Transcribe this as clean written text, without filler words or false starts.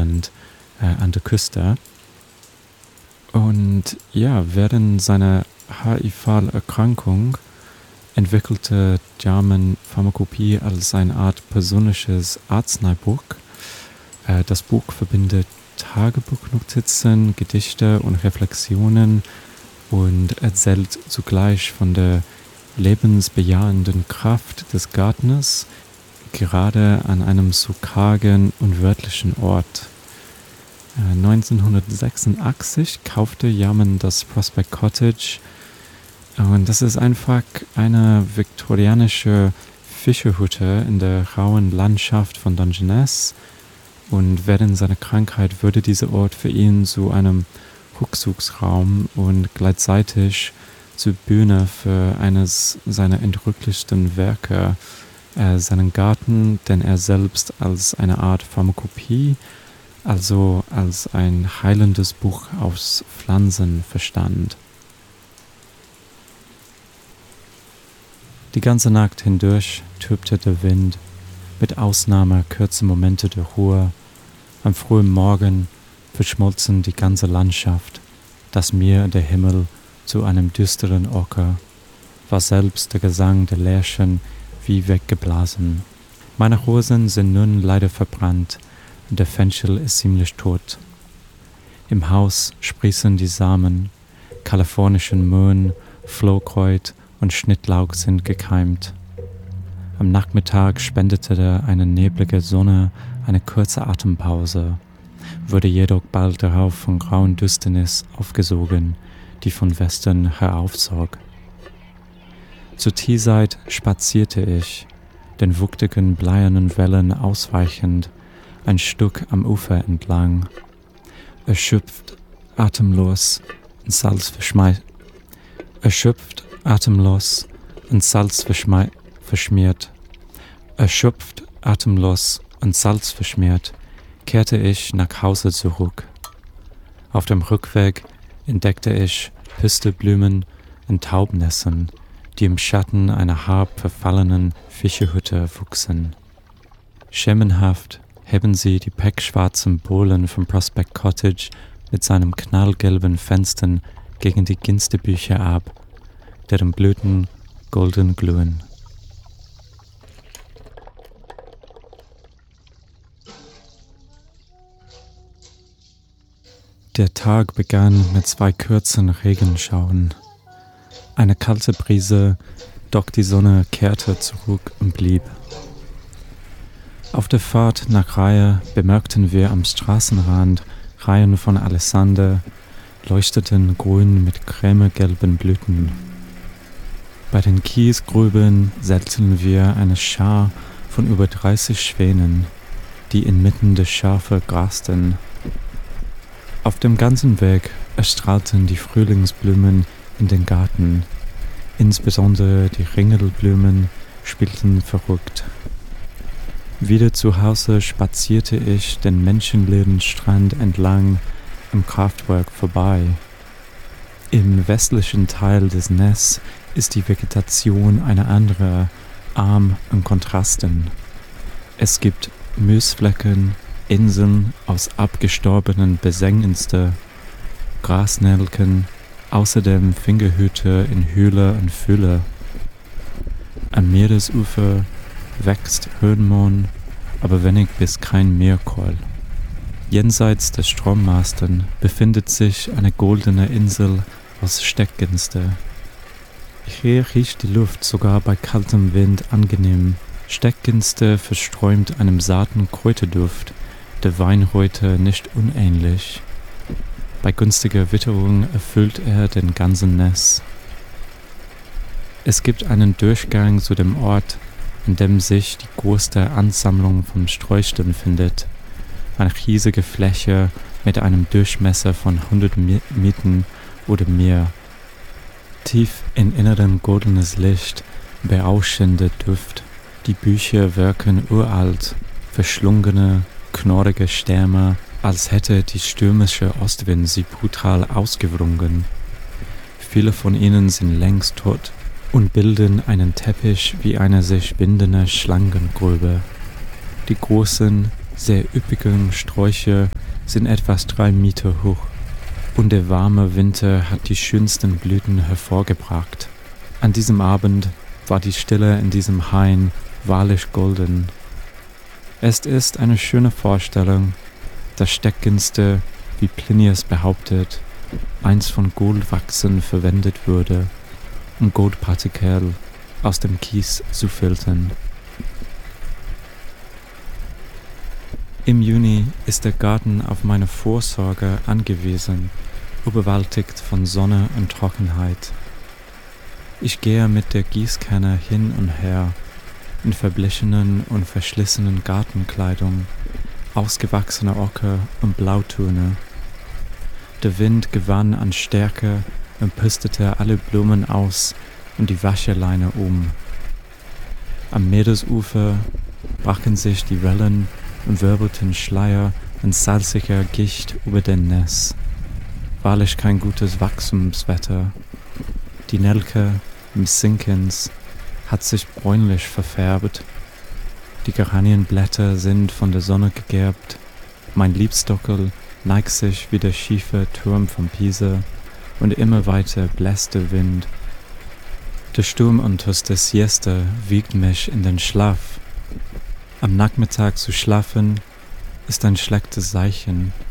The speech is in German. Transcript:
Island an der Küste. Und ja, während seiner HIV-Erkrankung entwickelte Jarman Pharmakopie als eine Art persönliches Arzneibuch. Das Buch verbindet Tagebuchnotizen, Gedichte und Reflexionen und erzählt zugleich von der lebensbejahenden Kraft des Gärtners, gerade an einem so kargen und wörtlichen Ort. 1986 kaufte Jarman das Prospect Cottage und das ist einfach eine viktorianische Fischerhütte in der rauen Landschaft von Dungeness, und während seiner Krankheit wurde dieser Ort für ihn zu einem Rückzugsraum und gleichzeitig zur Bühne für eines seiner entrücklichsten Werke, seinen Garten, den er selbst als eine Art Pharmakopie, also als ein heilendes Buch aus Pflanzen verstand. Die ganze Nacht hindurch tobte der Wind, mit Ausnahme kurzer Momente der Ruhe. Am frühen Morgen verschmolzen die ganze Landschaft, das Meer und der Himmel zu einem düsteren Ocker, war selbst der Gesang der Lerchen wie weggeblasen. Meine Rosen sind nun leider verbrannt, und der Fenchel ist ziemlich tot. Im Haus sprießen die Samen, kalifornischen Möhren, Flohkräut und Schnittlauch sind gekeimt. Am Nachmittag spendete eine neblige Sonne eine kurze Atempause, wurde jedoch bald darauf von grauen Düsternis aufgesogen, die von Westen heraufzog. Zur Teezeit spazierte ich, den wuchtigen bleiernen Wellen ausweichend, ein Stück am Ufer entlang, erschöpft, atemlos und salzverschmiert, kehrte ich nach Hause zurück. Auf dem Rückweg entdeckte ich Püsteblumen und Taubnässen, die im Schatten einer halb verfallenen Fischerhütte wuchsen. Schemenhaft heben sie die pechschwarzen Bohlen vom Prospect Cottage mit seinen knallgelben Fenstern gegen die Ginsterbüsche ab, deren Blüten golden glühen. Der Tag begann mit 2 kurzen Regenschauen. Eine kalte Brise, doch die Sonne kehrte zurück und blieb. Auf der Fahrt nach Rye bemerkten wir am Straßenrand Reihen von Alisander, leuchteten grün mit cremegelben Blüten. Bei den Kiesgrüben sättelten wir eine Schar von über 30 Schwänen, die inmitten der Schafe grasten. Auf dem ganzen Weg erstrahlten die Frühlingsblumen in den Garten, insbesondere die Ringelblumen spielten verrückt. Wieder zu Hause spazierte ich den menschenleeren Strand entlang am Kraftwerk vorbei. Im westlichen Teil des Ness ist die Vegetation eine andere, arm an Kontrasten. Es gibt Moosflecken, Inseln aus abgestorbenen Besängenste, Grasnelken, außerdem Fingerhüte in Hülle und Fülle. Am Meeresufer wächst Höhenmohn, aber wenig bis kein Meerkohl. Jenseits der Strommasten befindet sich eine goldene Insel aus Steckginste. Hier riecht die Luft sogar bei kaltem Wind angenehm. Steckginste verströmt einem zarten Kräuterduft, der Weinröte nicht unähnlich. Bei günstiger Witterung erfüllt er den ganzen Ness. Es gibt einen Durchgang zu dem Ort, in dem sich die größte Ansammlung von Sträuchern findet. Eine riesige Fläche mit einem Durchmesser von 100 Metern oder mehr. Tief im Inneren goldenes Licht, berauschender Duft. Die Bücher wirken uralt, verschlungene, knorrige Stämme, als hätte die stürmische Ostwind sie brutal ausgewrungen. Viele von ihnen sind längst tot und bilden einen Teppich wie eine sich windende Schlangengrube. Die großen, Sehr üppigen Sträucher sind etwas 3 Meter hoch und der warme Winter hat die schönsten Blüten hervorgebracht. An diesem Abend war die Stille in diesem Hain wahrlich golden. Es ist eine schöne Vorstellung, das Steckginste, wie Plinius behauptet, einst von Goldwachsen verwendet wurde, um Goldpartikel aus dem Kies zu filtern. Im Juni ist der Garten auf meine Vorsorge angewiesen, überwältigt von Sonne und Trockenheit. Ich gehe mit der Gießkanne hin und her, in verblichenen und verschlissenen Gartenkleidung, ausgewachsene Ocker und Blautöne. Der Wind gewann an Stärke und pustete alle Blumen aus und die Wascheleine um. Am Meeresufer brachen sich die Wellen und wirbelten Schleier in salziger Gischt über den Ness. Wahrlich kein gutes Wachstumswetter. Die Nelke im Sinkens hat sich bräunlich verfärbt. Die Geranienblätter sind von der Sonne gegerbt. Mein Liebstockel neigt sich wie der schiefe Turm von Pisa und immer weiter bläst der Wind. Der Sturm unter der Siesta wiegt mich in den Schlaf. Am Nachmittag zu schlafen ist ein schlechtes Zeichen.